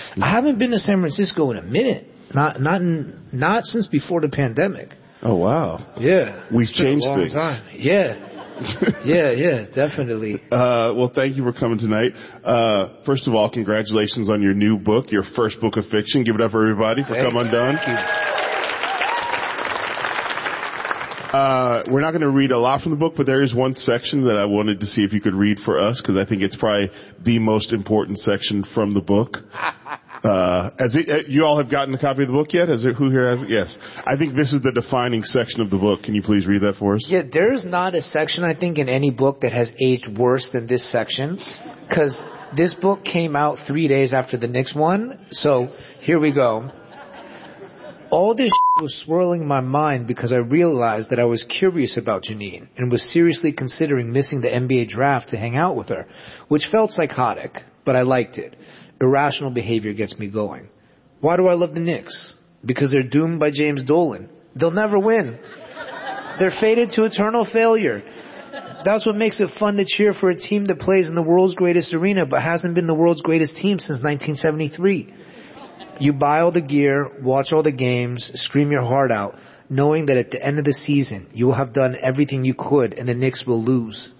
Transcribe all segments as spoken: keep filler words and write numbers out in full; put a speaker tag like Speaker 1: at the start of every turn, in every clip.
Speaker 1: I haven't been to San Francisco in a minute. Not not in, not since before the pandemic.
Speaker 2: Oh, wow.
Speaker 1: Yeah.
Speaker 2: We've changed
Speaker 1: a long
Speaker 2: things.
Speaker 1: Time. Yeah. yeah, yeah, definitely.
Speaker 2: Uh, well, thank you for coming tonight. Uh, first of all, congratulations on your new book, your first book of fiction. Give it up, everybody, for
Speaker 1: hey,
Speaker 2: Come Undone.
Speaker 1: Thank you.
Speaker 2: Uh, we're not going to read a lot from the book, but there is one section that I wanted to see if you could read for us, because I think it's probably the most important section from the book. Uh, as it, uh, you all have gotten a copy of the book yet? Is it, who here has it? Yes. I think this is the defining section of the book. Can you please read that for us?
Speaker 1: Yeah, there's not a section, I think, in any book that has aged worse than this section, because this book came out three days after the Knicks one. So here we go. All this shit was swirling in my mind because I realized that I was curious about Janine and was seriously considering missing the N B A draft to hang out with her, which felt psychotic, but I liked it. Irrational behavior gets me going. Why do I love the Knicks? Because they're doomed by James Dolan. They'll never win. They're fated to eternal failure. That's what makes it fun to cheer for a team that plays in the world's greatest arena but hasn't been the world's greatest team since nineteen seventy-three. You buy all the gear, watch all the games, scream your heart out, knowing that at the end of the season, you will have done everything you could and the Knicks will lose.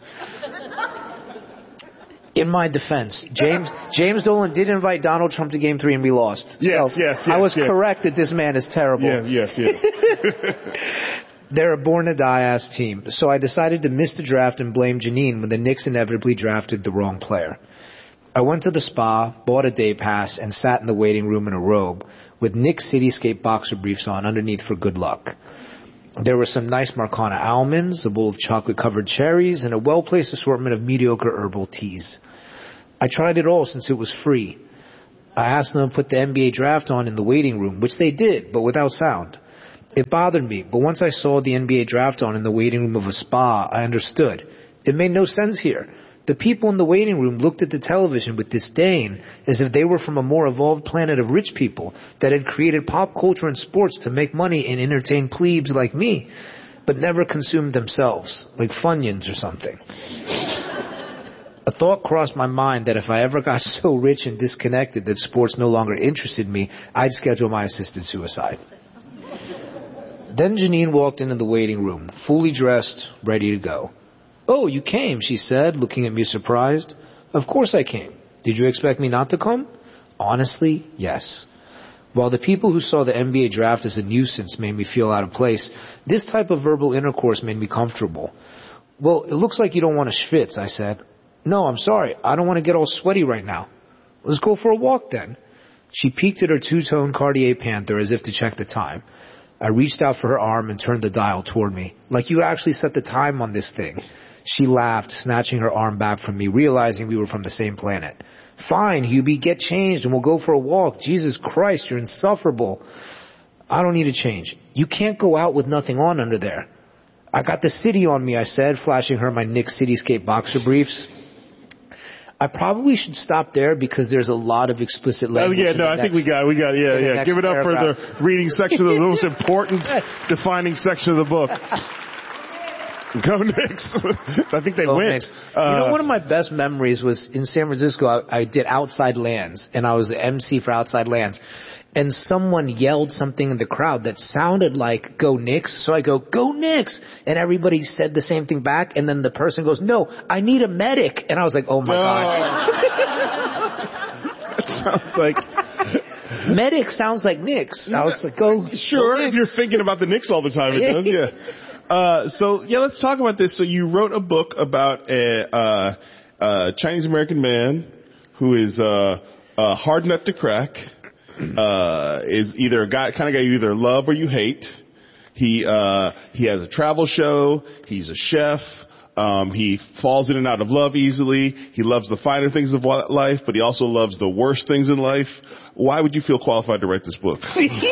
Speaker 1: In my defense, James James Dolan did invite Donald Trump to Game Three and we lost.
Speaker 2: Yes,
Speaker 1: so
Speaker 2: yes, yes.
Speaker 1: I was
Speaker 2: yes.
Speaker 1: correct that this man is terrible.
Speaker 2: Yeah, yes, yes.
Speaker 1: They're a born-to-die-ass team, so I decided to miss the draft and blame Janine when the Knicks inevitably drafted the wrong player. I went to the spa, bought a day pass, and sat in the waiting room in a robe with Knicks Cityscape boxer briefs on underneath for good luck. There were some nice Marcana almonds, a bowl of chocolate-covered cherries, and a well-placed assortment of mediocre herbal teas. I tried it all since it was free. I asked them to put the N B A draft on in the waiting room, which they did, but without sound. It bothered me, but once I saw the N B A draft on in the waiting room of a spa, I understood. It made no sense here. The people in the waiting room looked at the television with disdain, as if they were from a more evolved planet of rich people that had created pop culture and sports to make money and entertain plebes like me, but never consumed themselves, like Funyuns or something. A thought crossed my mind that if I ever got so rich and disconnected that sports no longer interested me, I'd schedule my assisted suicide. Then Janine walked into the waiting room, fully dressed, ready to go. "Oh, you came," she said, looking at me surprised. "Of course I came. Did you expect me not to come?" Honestly, yes. While the people who saw the N B A draft as a nuisance made me feel out of place, this type of verbal intercourse made me comfortable. "Well, it looks like you don't want to schwitz," I said. "No, I'm sorry. I don't want to get all sweaty right now." "Let's go for a walk then." She peeked at her two-tone Cartier Panther as if to check the time. I reached out for her arm and turned the dial toward me. "Like you actually set the time on this thing." She laughed, snatching her arm back from me, realizing we were from the same planet. "Fine, Hubie, get changed and we'll go for a walk. Jesus Christ, you're insufferable." "I don't need a change." "You can't go out with nothing on under there." "I got the city on me," I said, flashing her my Knicks Cityscape boxer briefs. I probably should stop there because there's a lot of explicit language.
Speaker 2: Oh, yeah, no, I
Speaker 1: next,
Speaker 2: think we got, we got, yeah, yeah. Give it up
Speaker 1: paragraph.
Speaker 2: for the reading section of the most important defining section of the book. Go Knicks. I think they
Speaker 1: Go
Speaker 2: win.
Speaker 1: Knicks.
Speaker 2: Uh,
Speaker 1: you know, one of my best memories was in San Francisco. I, I did Outside Lands, and I was the M C for Outside Lands. And someone yelled something in the crowd that sounded like "Go Knicks." So I go, "Go Knicks!" And everybody said the same thing back. And then the person goes, "No, I need a medic." And I was like, "Oh my
Speaker 2: no.
Speaker 1: God."
Speaker 2: That sounds like...
Speaker 1: Medic sounds like Knicks. I was like, go.
Speaker 2: Sure,
Speaker 1: go
Speaker 2: if you're thinking about the Knicks all the time, it does, yeah. Uh, so, yeah, let's talk about this. So you wrote a book about a, uh, a Chinese-American man who is uh, a hard nut to crack, uh, is either a guy, kind of guy you either love or you hate. He uh, he has a travel show. He's a chef. Um, he falls in and out of love easily. He loves the finer things of life, but he also loves the worst things in life. Why would you feel qualified to write this book?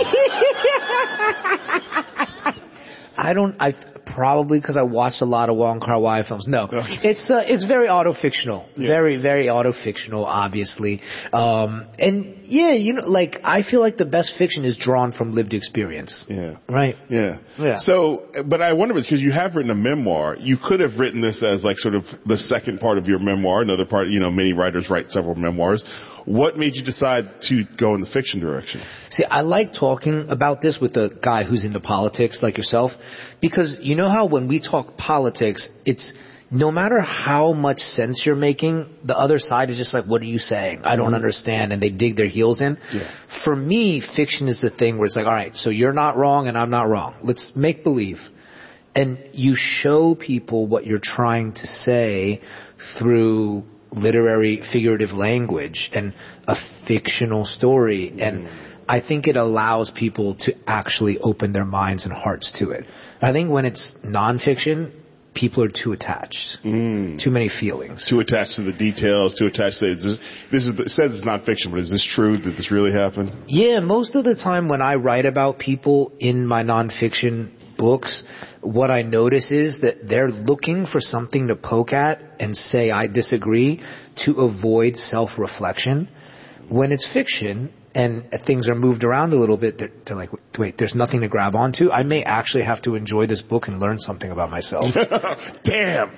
Speaker 1: I don't, I, probably because I watched a lot of Wong Kar-wai films. No, okay. it's, uh, it's very auto-fictional. Yes. Very, very auto-fictional, obviously. Um, and yeah, you know, like, I feel like the best fiction is drawn from lived experience.
Speaker 2: Yeah.
Speaker 1: Right?
Speaker 2: Yeah.
Speaker 1: Yeah.
Speaker 2: So, but I wonder, because you have written a memoir, you could have written this as like sort of the second part of your memoir, another part, you know, many writers write several memoirs. What made you decide to go in the fiction direction?
Speaker 1: See, I like talking about this with a guy who's into politics like yourself, because you know how when we talk politics, it's no matter how much sense you're making, the other side is just like, what are you saying? I don't understand. And they dig their heels in.
Speaker 2: Yeah.
Speaker 1: For me, fiction is the thing where it's like, all right, so you're not wrong and I'm not wrong. Let's make believe. And you show people what you're trying to say through literary figurative language and a fictional story. And I think it allows people to actually open their minds and hearts to it. I think when it's nonfiction, people are too attached, mm. too many feelings.
Speaker 2: Too attached to the details, too attached to this. This is, it says it's not fiction, but is this true? Did this really happen?
Speaker 1: Yeah, most of the time when I write about people in my nonfiction books, what I notice is that they're looking for something to poke at and say, I disagree, to avoid self-reflection. When it's fiction and things are moved around a little bit, they're, they're like, wait, there's nothing to grab onto. I may actually have to enjoy this book and learn something about myself.
Speaker 2: Damn.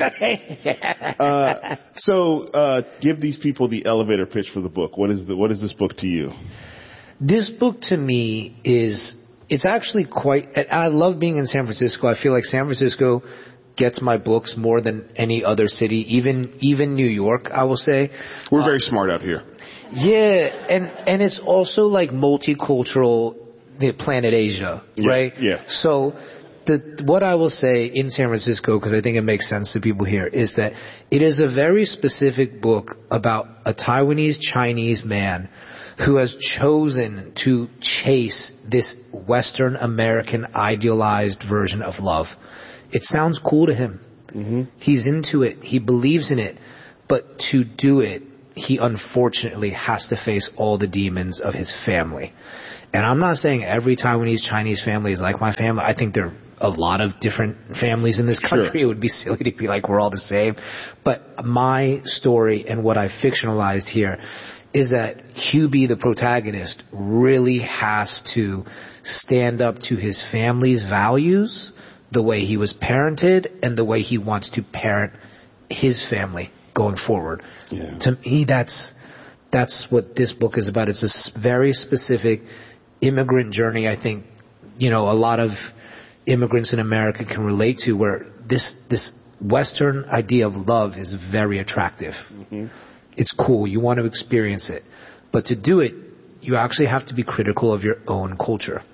Speaker 2: uh, so, uh, give these people the elevator pitch for the book. What is the, what is this book to you?
Speaker 1: This book to me is, it's actually quite, and I love being in San Francisco. I feel like San Francisco gets my books more than any other city, even, even New York, I will say.
Speaker 2: We're uh, very smart out here.
Speaker 1: Yeah, and and it's also like multicultural, the planet Asia,
Speaker 2: yeah,
Speaker 1: right?
Speaker 2: Yeah.
Speaker 1: So, the what I will say in San Francisco, because I think it makes sense to people here, is that it is a very specific book about a Taiwanese Chinese man who has chosen to chase this Western American idealized version of love. It sounds cool to him. Mm-hmm. He's into it. He believes in it. But to do it, he unfortunately has to face all the demons of his family. And I'm not saying every Taiwanese Chinese family is like my family. I think there are a lot of different families in this country. Sure. It would be silly to be like we're all the same. But my story and what I fictionalized here is that Hubie, the protagonist, really has to stand up to his family's values, the way he was parented, and the way he wants to parent his family going forward. Yeah. To me, that's that's what this book is about. It's a very specific immigrant journey. I think, you know, a lot of immigrants in America can relate to, where this this Western idea of love is very attractive. Mm-hmm. It's cool. You want to experience it. But to do it, you actually have to be critical of your own culture.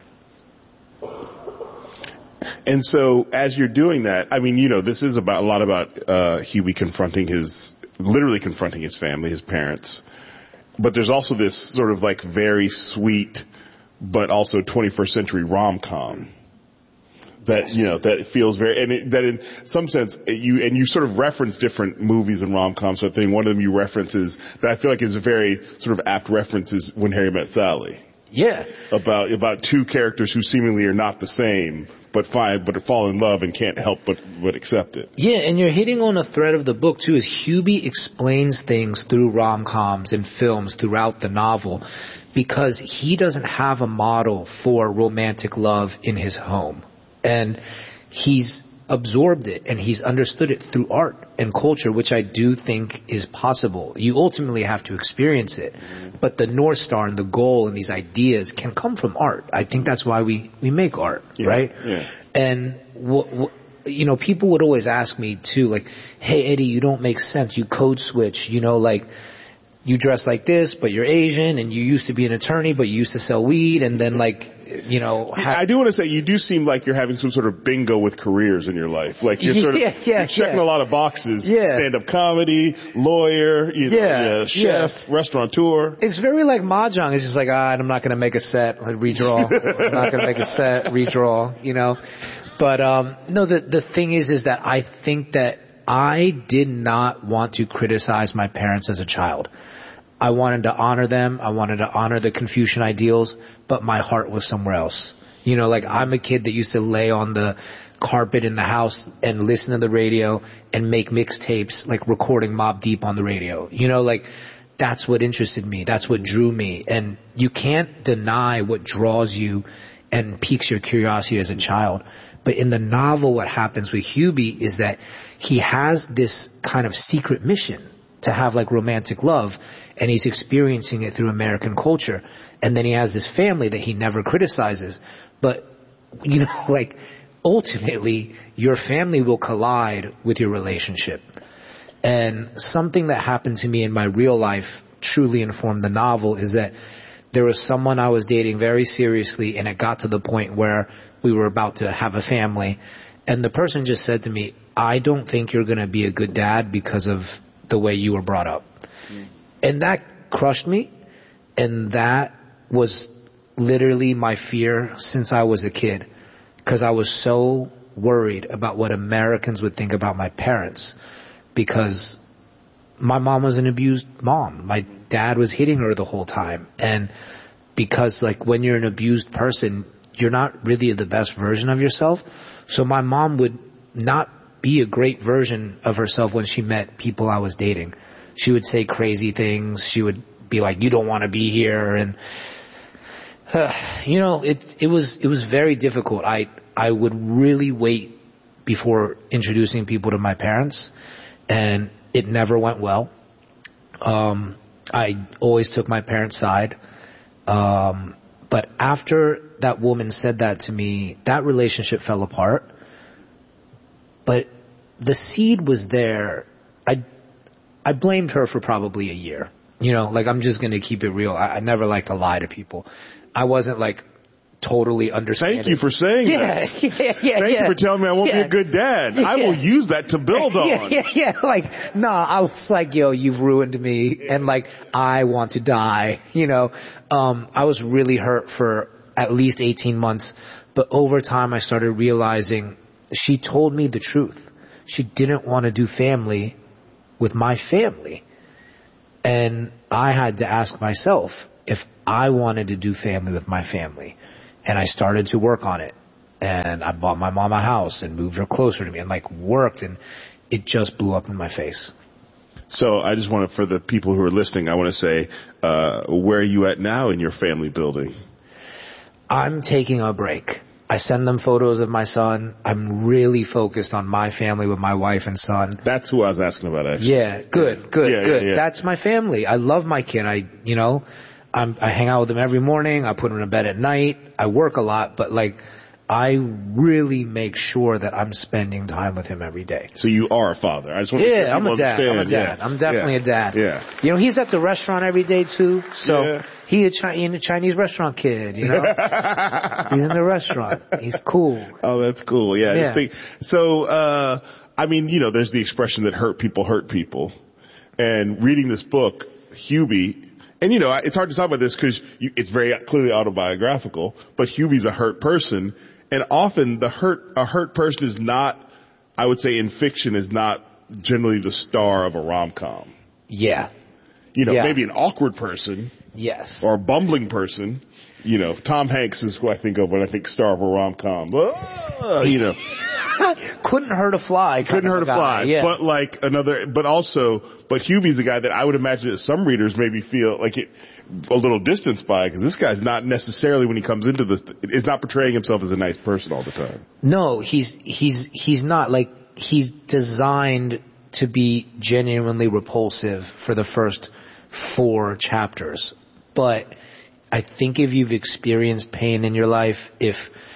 Speaker 2: And so, as you're doing that, I mean, you know, this is about a lot about uh, Hubie confronting his, literally confronting his family, his parents. But there's also this sort of like very sweet, but also twenty-first century rom-com that, you know, that feels very, and it, that in some sense you, and you sort of reference different movies and rom-coms. So I think one of them you reference is, that I feel like is a very sort of apt reference, is When Harry Met Sally.
Speaker 1: Yeah.
Speaker 2: About, about two characters who seemingly are not the same, but find, but fall in love and can't help but, but accept it.
Speaker 1: Yeah, and you're hitting on a thread of the book too, is Hubie explains things through rom-coms and films throughout the novel, because he doesn't have a model for romantic love in his home. And he's absorbed it and he's understood it through art and culture, which I do think is possible. You ultimately have to experience it. But the North Star and the goal and these ideas can come from art. I think that's why we, we make art,
Speaker 2: yeah,
Speaker 1: right?
Speaker 2: Yeah.
Speaker 1: And, w- w- you know, people would always ask me too, like, hey, Eddie, you don't make sense. You code switch, you know, like, you dress like this, but you're Asian, and you used to be an attorney, but you used to sell weed, and then, like, you know... Ha-
Speaker 2: I do want to say, you do seem like you're having some sort of bingo with careers in your life. Like, you're sort of
Speaker 1: yeah, yeah,
Speaker 2: you're checking
Speaker 1: yeah.
Speaker 2: a lot of boxes.
Speaker 1: Yeah.
Speaker 2: Stand-up comedy, lawyer, you know,
Speaker 1: yeah,
Speaker 2: yeah, chef,
Speaker 1: yeah.
Speaker 2: restaurateur.
Speaker 1: It's very like Mahjong. It's just like, ah, I'm not going to make a set, like, redraw. I'm not going to make a set, redraw, you know. But, um, no, the, the thing is, is that I think that I did not want to criticize my parents as a child. I wanted to honor them. I wanted to honor the Confucian ideals, but my heart was somewhere else. You know, like, I'm a kid that used to lay on the carpet in the house and listen to the radio and make mixtapes, like recording Mobb Deep on the radio. You know, like, that's what interested me. That's what drew me. And you can't deny what draws you and piques your curiosity as a child. But in the novel, what happens with Hubie is that he has this kind of secret mission. to have like romantic love, and he's experiencing it through American culture. And then he has this family that he never criticizes. But, you know, like, ultimately, your family will collide with your relationship. And something that happened to me in my real life truly informed the novel is that there was someone I was dating very seriously, and it got to the point where we were about to have a family. And the person just said to me, I don't think you're going to be a good dad because of the way you were brought up. Mm. And that crushed me. And that was literally my fear since I was a kid, because I was so worried about what Americans would think about my parents, because my mom was an abused mom. My dad was hitting her the whole time. And because, like, when you're an abused person, you're not really the best version of yourself. So my mom would not be a great version of herself when she met people I was dating. She would say crazy things. She would be like, you don't want to be here. And, uh, you know, it, it was, it was very difficult. I, I would really wait before introducing people to my parents, and it never went well. Um, I always took my parents' side. Um, but after that woman said that to me, that relationship fell apart. But the seed was there. I, I blamed her for probably a year. You know, like, I'm just going to keep it real. I, I never like to lie to people. I wasn't like totally understanding.
Speaker 2: Thank you for saying
Speaker 1: yeah,
Speaker 2: that.
Speaker 1: Yeah, yeah,
Speaker 2: Thank
Speaker 1: yeah.
Speaker 2: you for telling me I won't
Speaker 1: yeah.
Speaker 2: be a good dad.
Speaker 1: Yeah.
Speaker 2: I will use that to build on.
Speaker 1: Yeah, yeah, yeah. Like, nah, I was like, yo, you've ruined me. And like, I want to die. You know, um, I was really hurt for at least eighteen months. But over time, I started realizing she told me the truth. She didn't want to do family with my family. And I had to ask myself if I wanted to do family with my family. And I started to work on it. And I bought my mom a house and moved her closer to me and like worked, and it just blew up in my face.
Speaker 2: So I just want to, for the people who are listening, I want to say, uh, where are you at now in your family building?
Speaker 1: I'm taking a break. I send them photos of my son. I'm really focused on my family with my wife and son.
Speaker 2: That's who I was asking about, actually.
Speaker 1: Yeah, good, good,
Speaker 2: yeah,
Speaker 1: good.
Speaker 2: Yeah, yeah.
Speaker 1: That's my family. I love my kid. I, you know, I'm, I hang out with him every morning. I put him to bed at night. I work a lot, but like, I really make sure that I'm spending time with him every day.
Speaker 2: So you are a father. I just want to
Speaker 1: yeah, I'm a dad. I'm a dad.
Speaker 2: Yeah.
Speaker 1: I'm definitely
Speaker 2: yeah.
Speaker 1: a dad.
Speaker 2: Yeah.
Speaker 1: You know, he's at the restaurant every day too. So
Speaker 2: yeah.
Speaker 1: he a, Chi- he a Chinese restaurant kid. You know, he's in the restaurant. He's cool.
Speaker 2: Oh, that's cool. Yeah.
Speaker 1: yeah.
Speaker 2: I just think, so, uh, I mean, you know, there's the expression that hurt people hurt people, and reading this book, Hubie. And, you know, it's hard to talk about this because it's very clearly autobiographical, but Hubie's a hurt person. And often the hurt, a hurt person is not, I would say in fiction, is not generally the star of a rom-com.
Speaker 1: Yeah.
Speaker 2: You know,
Speaker 1: yeah.
Speaker 2: maybe an awkward person.
Speaker 1: Yes.
Speaker 2: Or a bumbling person. You know, Tom Hanks is who I think of when I think star of a rom-com. Uh, you know.
Speaker 1: Couldn't hurt a fly.
Speaker 2: Couldn't hurt a fly.
Speaker 1: Yeah.
Speaker 2: But like another, but also, but Hubie's a guy that I would imagine that some readers maybe feel like it, a little distanced by, because this guy's not necessarily, when he comes into this, is not portraying himself as a nice person all the time.
Speaker 1: No, he's, he's, he's not. Like, he's designed to be genuinely repulsive for the first four chapters. But I think if you've experienced pain in your life, if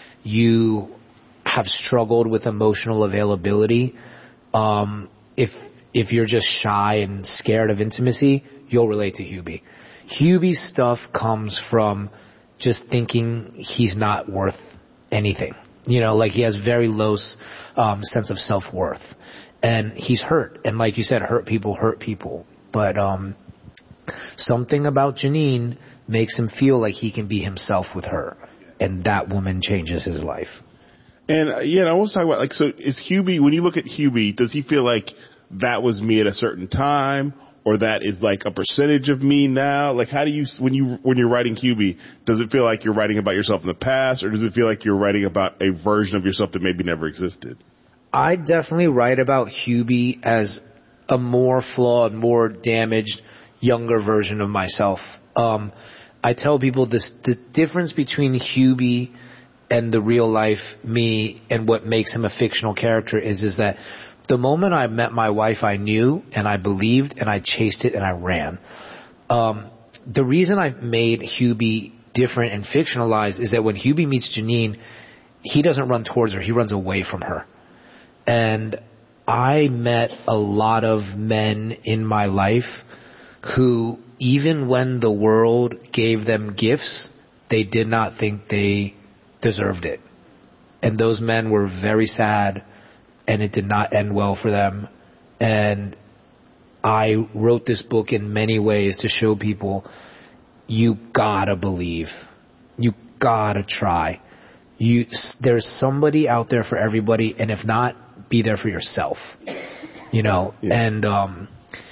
Speaker 1: you have struggled with emotional availability, um, if if you're just shy and scared of intimacy, you'll relate to Hubie. Hubie's stuff comes from just thinking he's not worth anything. You know, like he has very low um, sense of self-worth. And he's hurt. And like you said, hurt people hurt people. But um, something about Janine makes him feel like he can be himself with her. And that woman changes his life.
Speaker 2: And, uh, yeah, I want to talk about, like, so is Hubie, when you look at Hubie, does he feel like that was me at a certain time, or that is like a percentage of me now? Like, how do you, when you, when you're writing Hubie, does it feel like you're writing about yourself in the past, or does it feel like you're writing about a version of yourself that maybe never existed?
Speaker 1: I definitely write about Hubie as a more flawed, more damaged, younger version of myself. Um, I tell people this, the difference between Hubie and the real life me and what makes him a fictional character is, is that The moment I met my wife, I knew and I believed and I chased it and I ran. Um, the reason I've made Hubie different and fictionalized is that when Hubie meets Janine, he doesn't run towards her. He runs away from her. And I met a lot of men in my life who, even when the world gave them gifts, they did not think they deserved it. And those men were very sad, and it did not end well for them. And I wrote this book in many ways to show people, you gotta believe. You gotta try. You, there's somebody out there for everybody, and if not, be there for yourself. You know, yeah. and um,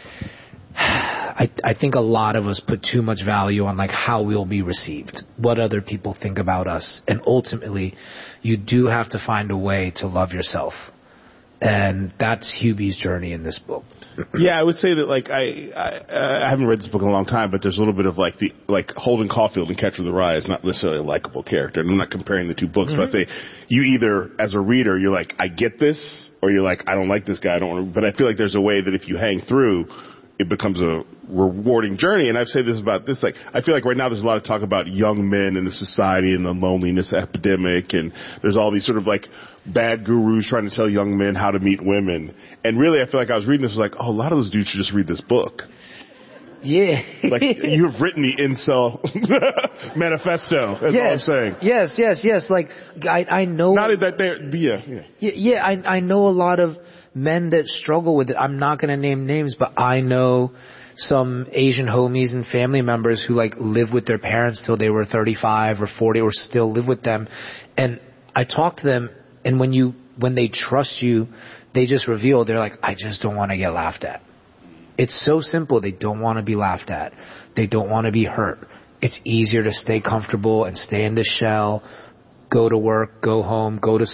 Speaker 1: I, I think a lot of us put too much value on like how we'll be received, what other people think about us, and ultimately, you do have to find a way to love yourself. And that's Hubie's journey in this book.
Speaker 2: Yeah, I would say that, like, I, I I haven't read this book in a long time, but there's a little bit of, like, the like Holden Caulfield in Catcher in the Rye is not necessarily a likable character. And I'm not comparing the two books, mm-hmm. but I say you either, as a reader, you're like, I get this, or you're like, I don't like this guy, I don't want to. But I feel like there's a way that if you hang through, it becomes a rewarding journey. And I've said this about this, like, I feel like right now there's a lot of talk about young men in the society and the loneliness epidemic, and there's all these sort of, like, bad gurus trying to tell young men how to meet women. And really, I feel like I was reading this, was like, oh, a lot of those dudes should just read this book.
Speaker 1: Yeah.
Speaker 2: Like, you've written the incel manifesto, that's
Speaker 1: yes.
Speaker 2: all I'm saying.
Speaker 1: Yes, yes, yes. Like, I, I know.
Speaker 2: Not that they're, yeah, yeah.
Speaker 1: Yeah, yeah I, I know a lot of men that struggle with it. I'm not going to name names, but I know some Asian homies and family members who, like, live with their parents till they were thirty-five or forty or still live with them. And I talk to them, and when you, when they trust you, they just reveal, they're like, I just don't want to get laughed at. It's so simple. They don't want to be laughed at. They don't want to be hurt. It's easier to stay comfortable and stay in the shell, go to work, go home, go to